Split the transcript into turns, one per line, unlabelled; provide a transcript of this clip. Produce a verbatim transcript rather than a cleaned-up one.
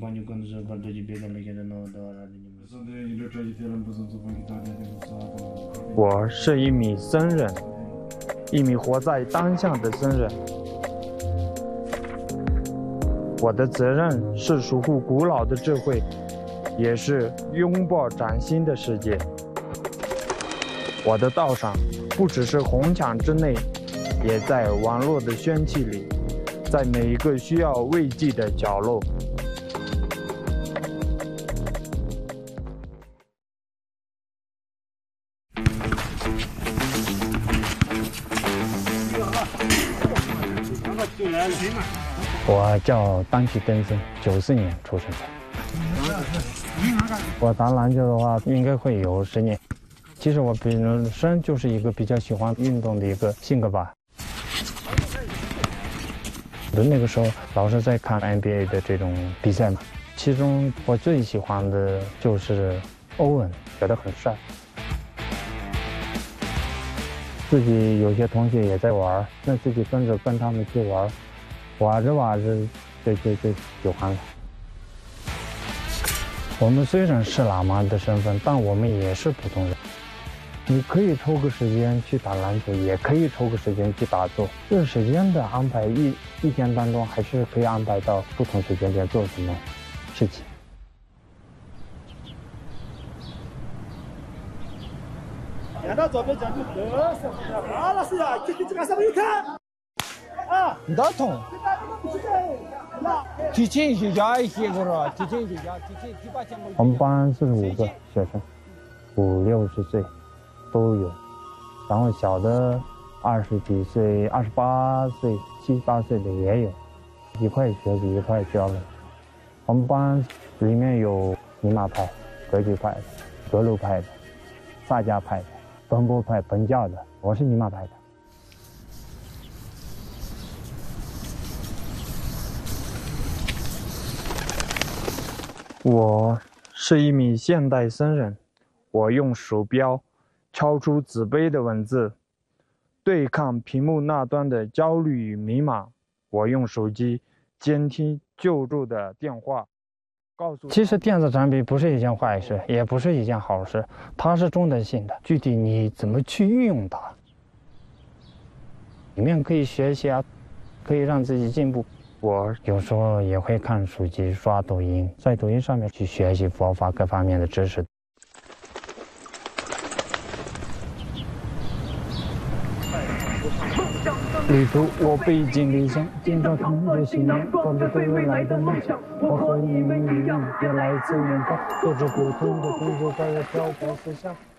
fanno quando guardo di piede le chiedono dove la
我是一名僧人，一名活在当下的僧人。我的责任是守护古老的智慧，也是拥抱崭新的世界。我的道上不只是红墙之内，也在网络的喧气里，在每一个需要慰藉的角落。我叫当曲登森，九四年出生的。我打篮球的话，应该会有十年。其实我本身就是一个比较喜欢运动的一个性格吧。那个时候老是在看 N B A 的这种比赛嘛，其中我最喜欢的就是欧文，觉得很帅。自己有些同学也在玩，那自己跟着跟他们去玩。玩着玩着就就就喜欢了。我们虽然是喇嘛的身份，但我们也是普通人。你可以抽个时间去打篮球，也可以抽个时间去打坐。这时间的安排一一天当中，还是可以安排到不同时间点做什么事情。
看到左边讲就得是啊，老师呀，这这个上面一看。啊，
你打通。提前学家一些个了，提前学家，提前提八千个。我们班四十五个学生，五六十岁都有，然后小的二十几岁、二十八岁、七八岁的也有，一块学习一块教的。我们班里面有尼玛派、格局派的、格鲁派的、萨迦派的、奔波派、本教的，我是尼玛派的。我是一名现代僧人，我用鼠标敲出纸碑的文字，对抗屏幕那端的焦虑与迷茫。我用手机监听救助的电话，告诉。其实电子产品不是一件坏事，也不是一件好事，它是中等性的，具体你怎么去运用它。里面可以学习啊，可以让自己进步。我有时候也会看手机刷抖音，在抖音上面去学习佛法各方面的知识。旅途我背井离乡，见到同一个信念，抱着对未来的梦想。我和你们一样，也来自远方，有着不同的故事在我漂泊思想。